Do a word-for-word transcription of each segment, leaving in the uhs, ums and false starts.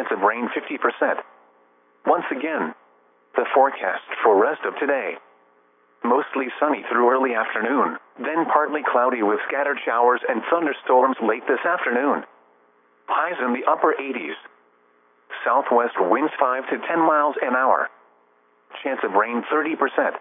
chance of rain fifty percent. Once again, the forecast for rest of today. Mostly sunny through early afternoon, then partly cloudy with scattered showers and thunderstorms late this afternoon. Highs in the upper eighties. Southwest winds five to ten miles an hour. Chance of rain thirty percent.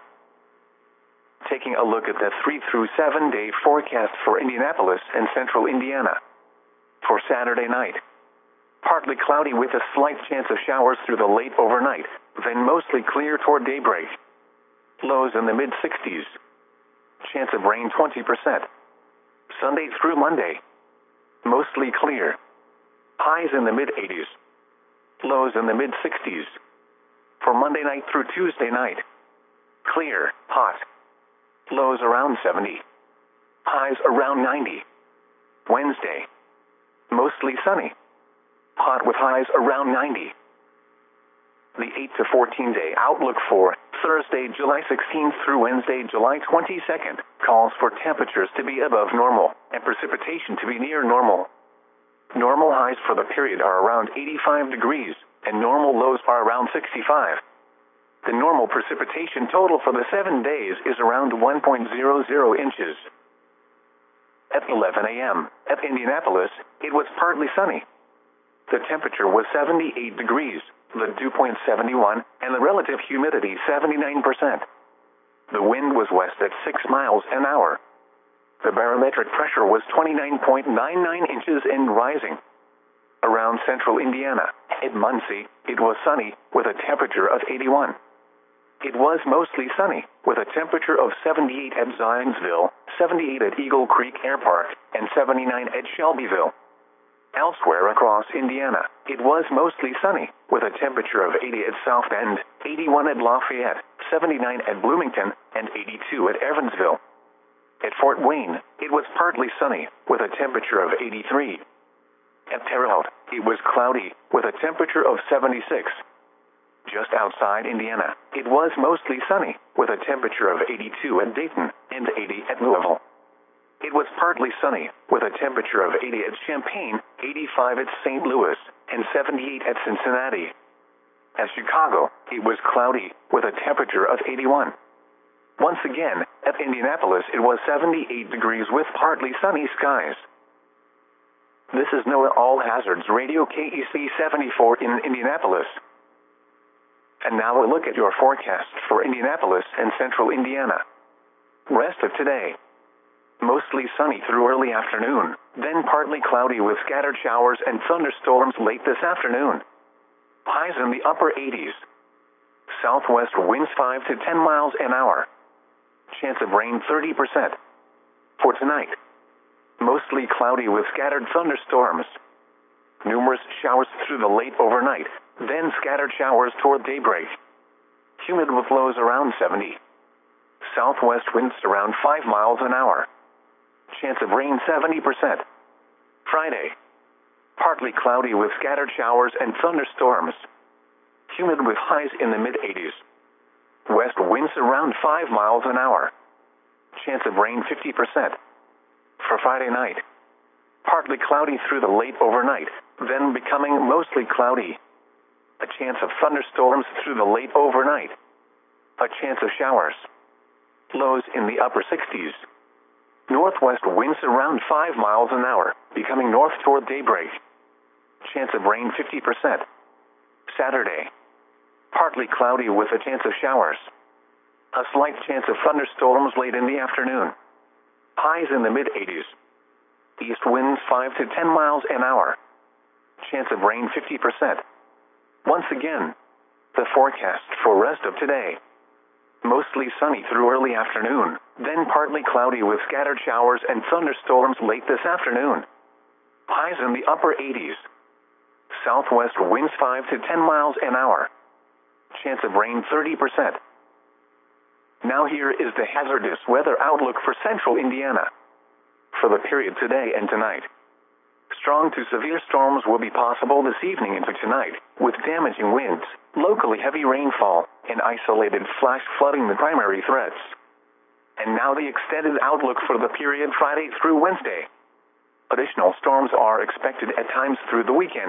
Taking a look at the three through seven day forecast for Indianapolis and central Indiana. For Saturday night, partly cloudy with a slight chance of showers through the late overnight, then mostly clear toward daybreak. Lows in the mid sixties. Chance of rain twenty percent. Sunday through Monday, mostly clear. Highs in the mid eighties. Lows in the mid sixties. For Monday night through Tuesday night, clear, hot. Lows around seventy. Highs around ninety. Wednesday, mostly sunny. Hot with highs around ninety. The eight to fourteen day outlook for Thursday, July sixteenth through Wednesday, July twenty-second, calls for temperatures to be above normal and precipitation to be near normal. Normal highs for the period are around eighty-five degrees, and normal lows are around sixty-five. The normal precipitation total for the seven days is around one point zero zero inches. At eleven a m at Indianapolis, it was partly sunny. The temperature was seventy-eight degrees, the dew point seventy-one, and the relative humidity seventy-nine percent. The wind was west at six miles an hour. The barometric pressure was twenty-nine point nine nine inches and rising. Around central Indiana, at Muncie, it was sunny, with a temperature of eighty-one. It was mostly sunny, with a temperature of seventy-eight at Zionsville, seventy-eight at Eagle Creek Air Park, and seventy-nine at Shelbyville. Elsewhere across Indiana, it was mostly sunny, with a temperature of eighty at South Bend, eighty-one at Lafayette, seventy-nine at Bloomington, and eighty-two at Evansville. At Fort Wayne, it was partly sunny, with a temperature of eighty-three. At Terre Haute, it was cloudy, with a temperature of seventy-six. Just outside Indiana, it was mostly sunny, with a temperature of eighty-two at Dayton, and eighty at Louisville. It was partly sunny, with a temperature of eighty at Champaign, eighty-five at Saint Louis, and seventy-eight at Cincinnati. At Chicago, it was cloudy, with a temperature of eighty-one. Once again, at Indianapolis, it was seventy-eight degrees with partly sunny skies. This is NOAA All Hazards Radio K E C seventy-four in Indianapolis. And now a look at your forecast for Indianapolis and central Indiana. Rest of today. Mostly sunny through early afternoon, then partly cloudy with scattered showers and thunderstorms late this afternoon. Highs in the upper eighties. Southwest winds five to ten miles an hour. Chance of rain thirty percent. For tonight, mostly cloudy with scattered thunderstorms. Numerous showers through the late overnight, then scattered showers toward daybreak. Humid with lows around seventy. Southwest winds around five miles an hour. Chance of rain seventy percent. Friday, partly cloudy with scattered showers and thunderstorms. Humid with highs in the mid eighties. West winds around five miles an hour. Chance of rain fifty percent. For Friday night, partly cloudy through the late overnight, then becoming mostly cloudy. A chance of thunderstorms through the late overnight. A chance of showers. Lows in the upper sixties. Northwest winds around five miles an hour, becoming north toward daybreak. Chance of rain fifty percent. Saturday, partly cloudy with a chance of showers. A slight chance of thunderstorms late in the afternoon. Highs in the mid eighties. East winds five to ten miles an hour. Chance of rain fifty percent. Once again, the forecast for rest of today. Mostly sunny through early afternoon, then partly cloudy with scattered showers and thunderstorms late this afternoon. Highs in the upper eighties. Southwest winds five to ten miles an hour. Chance of rain thirty percent. Now here is the hazardous weather outlook for central Indiana. For the period today and tonight. Strong to severe storms will be possible this evening into tonight, with damaging winds, locally heavy rainfall, and isolated flash flooding the primary threats. And now the extended outlook for the period Friday through Wednesday. Additional storms are expected at times through the weekend.